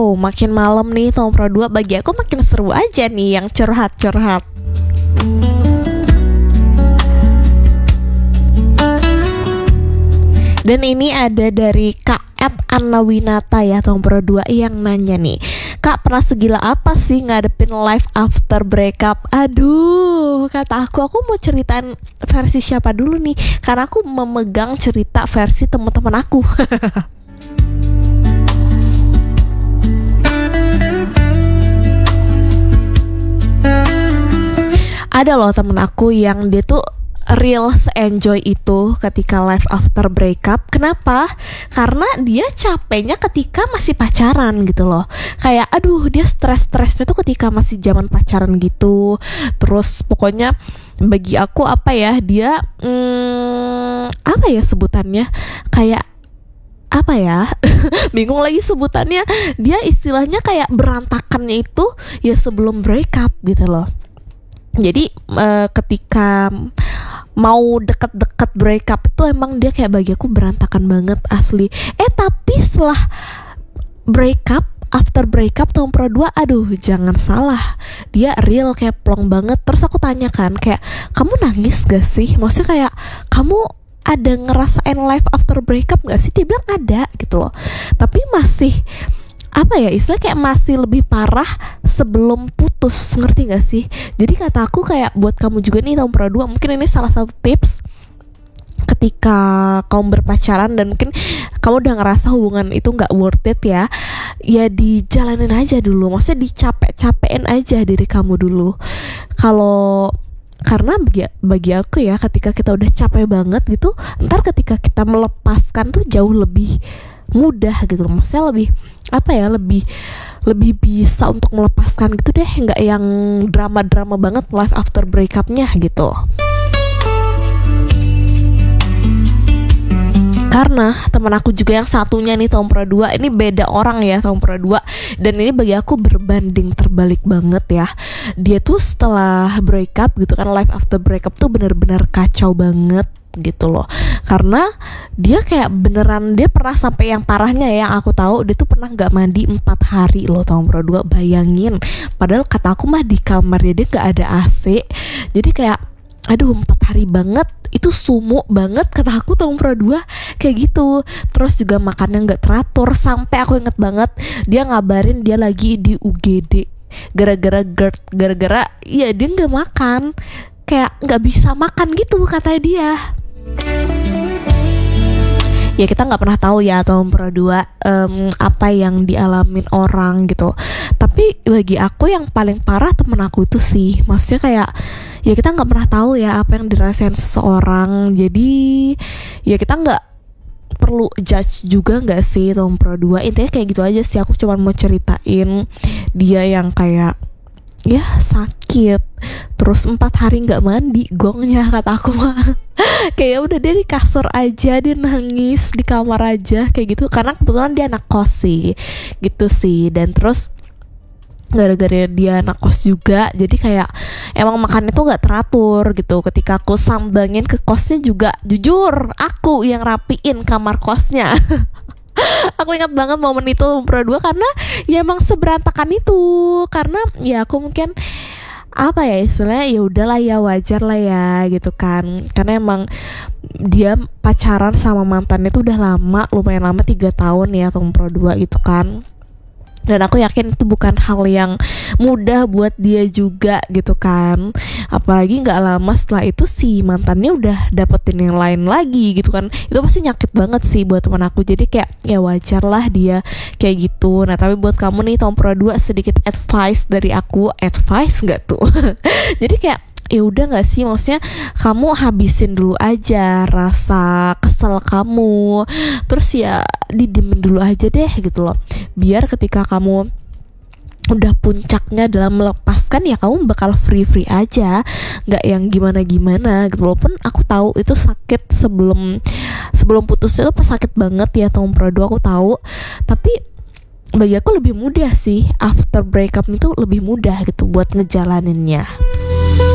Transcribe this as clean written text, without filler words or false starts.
Oh, makin malam nih tahun Pro 2 bagi aku makin seru aja nih yang curhat-curhat. Dan ini ada dari Kak Anna Winata ya, tahun Pro 2 yang nanya nih, Kak, pernah segila apa sih ngadepin life after breakup? Aduh, kata aku mau ceritain versi siapa dulu nih? Karena aku memegang cerita versi teman-teman aku. Ada loh temen aku yang dia tuh real enjoy itu ketika life after breakup. Kenapa? Karena dia capeknya ketika masih pacaran gitu loh. Kayak aduh, dia stresnya tuh ketika masih zaman pacaran gitu. Terus pokoknya bagi aku apa ya, dia apa ya sebutannya, kayak apa ya bingung lagi sebutannya. Dia istilahnya kayak berantakannya itu ya sebelum breakup gitu loh. Jadi ketika mau deket-deket breakup itu emang dia kayak bagi aku berantakan banget asli. Tapi setelah breakup, after breakup tahun Pro 2, aduh jangan salah, dia real kayak plong banget. Terus aku tanya kan kayak, kamu nangis gak sih? Maksudnya kayak kamu ada ngerasain life after breakup gak sih? Dia bilang ada gitu loh. Tapi masih apa ya, istilah kayak masih lebih parah sebelum putus, ngerti gak sih? Jadi kata aku kayak buat kamu juga nih tahun Pro 2, mungkin ini salah satu tips ketika kamu berpacaran dan mungkin kamu udah ngerasa hubungan itu gak worth it ya dijalanin aja dulu, maksudnya dicapek-capekin aja diri kamu dulu. Karena bagi aku ya, ketika kita udah capek banget gitu, ntar ketika kita melepaskan tuh jauh lebih mudah gitu loh. Maksudnya lebih apa ya, lebih bisa untuk melepaskan gitu deh, nggak yang drama banget life after breakupnya gitu. Karena teman aku juga yang satunya nih tahun Pro 2, ini beda orang ya tahun Pro 2, dan ini bagi aku berbanding terbalik banget ya. Dia tuh setelah breakup gitu kan, life after breakup tuh bener-bener kacau banget gitu loh. Karena dia kayak beneran, dia pernah sampai yang parahnya ya, yang aku tahu dia tuh pernah gak mandi 4 hari loh tahun Pro 2. Bayangin, padahal kata aku mah di kamarnya dia gak ada AC. Jadi kayak aduh 4 hari banget, itu sumuk banget kata aku tahun Pro 2 kayak gitu. Terus juga makannya gak teratur, sampai aku inget banget dia ngabarin dia lagi di UGD gara-gara GERD, gara-gara ya dia gak makan, kayak gak bisa makan gitu katanya dia. Ya kita nggak pernah tahu ya tahun Pro 2 apa yang dialamin orang gitu. Tapi bagi aku yang paling parah temen aku itu sih, maksudnya kayak ya kita nggak pernah tahu ya apa yang dirasain seseorang. Jadi ya kita nggak perlu judge juga nggak sih tahun Pro 2. Intinya kayak gitu aja sih. Aku cuma mau ceritain dia yang kayak ya sakit, terus 4 hari nggak mandi, gongnya kata aku mah. Kayak udah dia di kasur aja, dia nangis di kamar aja kayak gitu. Karena kebetulan dia anak kos sih gitu sih. Dan terus gara-gara dia anak kos juga, jadi kayak emang makannya tuh nggak teratur gitu. Ketika aku sambangin ke kosnya juga, jujur aku yang rapiin kamar kosnya. Aku ingat banget momen itu Pro 2 karena ya emang seberantakan itu. Karena ya aku mungkin apa ya istilahnya, ya udahlah ya, wajar lah ya gitu kan. Karena emang dia pacaran sama mantannya tuh udah lama, lumayan lama, 3 tahun ya tahun Pro 2 gitu kan. Dan aku yakin itu bukan hal yang mudah buat dia juga gitu kan. Apalagi gak lama setelah itu si mantannya udah dapetin yang lain lagi gitu kan. Itu pasti nyakit banget sih buat teman aku. Jadi kayak ya wajar lah dia kayak gitu. Nah tapi buat kamu nih tahun Pro 2, sedikit advice dari aku. Advice gak tuh? Jadi kayak ya udah nggak sih, maksudnya kamu habisin dulu aja rasa kesel kamu, terus ya didiemin dulu aja deh gitu loh, biar ketika kamu udah puncaknya dalam melepaskan ya kamu bakal free aja, nggak yang gimana gitu. Walaupun aku tahu itu sakit, sebelum putus itu sakit banget ya tahun Pro 2, aku tahu. Tapi bagi aku lebih mudah sih, after breakup itu lebih mudah gitu buat ngejalaninnya.